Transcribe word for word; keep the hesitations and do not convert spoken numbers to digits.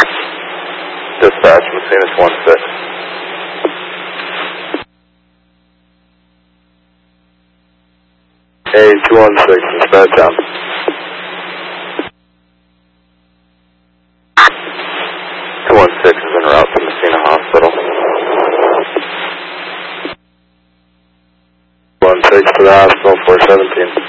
Dispatch, Messina one six. A two one six, dispatch down. two one six is en route to Messina Hospital. one six to the hospital, four seventeen.